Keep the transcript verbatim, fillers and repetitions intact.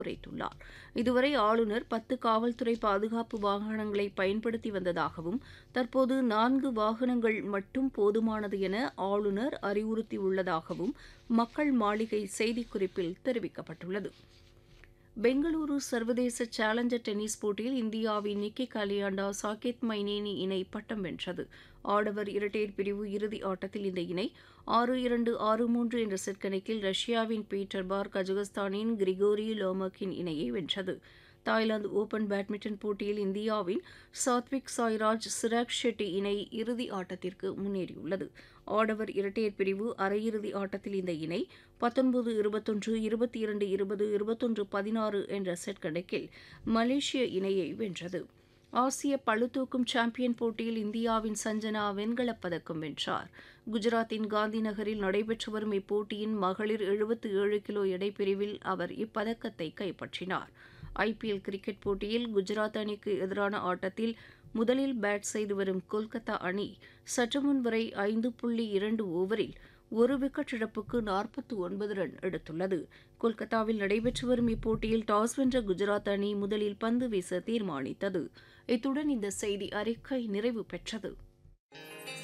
குறைத்துள்ளார். இதுவரை ஆளுநர் பத்து காவல்துறை பாதுகாப்பு வாகனங்களை பயன்படுத்தி வந்ததாகவும் தற்போது நான்கு வாகனங்கள் மட்டும் போதுமானது என ஆளுநர் அறிவுறுத்தியுள்ளதாகவும் மக்கள் மாளிகை செய்திக்குறிப்பில் தெரிவிக்கப்பட்டுள்ளது. பெங்களூரு சர்வதேச சேலஞ்சர் டென்னிஸ் போட்டியில் இந்தியாவின் நிக்கி காலியாண்டா சாகேத் மைனேனி இணை பட்டம் வென்றது. ஆடவர் இரட்டையர் பிரிவு இறுதி ஆட்டத்தில் இந்த இணை ஆறு இரண்டு ஆறு மூன்று என்ற செட் கணக்கில் ரஷ்யாவின் பீட்டர் பார் கஜகஸ்தானின் கிரிகோரி லோமக்கின் இணையை வென்றது. தாய்லாந்து ஓபன் பேட்மிண்டன் போட்டியில் இந்தியாவின் சாத்விக் சாய்ராஜ் சிராக் ஷெட்டி இணை இறுதி ஆட்டத்திற்கு முன்னேறியுள்ளது. ஆடவர் இரட்டையர் பிரிவு அரையிறுதி ஆட்டத்தில் இந்த இணை பத்தொன்பது இருபத்தொன்று இருபத்தி இரண்டு இருபது இருபத்தொன்று பதினாறு என்ற செட் கணக்கில் மலேசிய இணையை வென்றது. ஆசிய பளுதூக்கும் சாம்பியன் போட்டியில் இந்தியாவின் சஞ்சனா வெண்கலப் பதக்கம் வென்றார். குஜராத்தின் காந்தி நகரில் நடைபெற்று வரும் இப்போட்டியின் மகளிர் எழுபத்து ஏழு கிலோ எடைப்பிரிவில் அவர் இப்பதக்கத்தை கைப்பற்றினார். ஐபிஎல் கிரிக்கெட் போட்டியில் குஜராத் அணிக்கு எதிரான ஆட்டத்தில் முதலில் பேட் செய்து வரும் கொல்கத்தா அணி சற்றுமுன் வரை ஐந்து புள்ளி இரண்டு ஓவரில் ஒரு விக்கெட் இழப்புக்கு நாற்பத்தி ஒன்பது ரன் எடுத்துள்ளது. கொல்கத்தாவில் நடைபெற்று வரும் இப்போட்டியில் டாஸ் வென்ற குஜராத் அணி முதலில் பந்து வீச தீர்மானித்தது. இத்துடன் இந்த செய்தி அறிக்கை நிறைவு பெற்றது.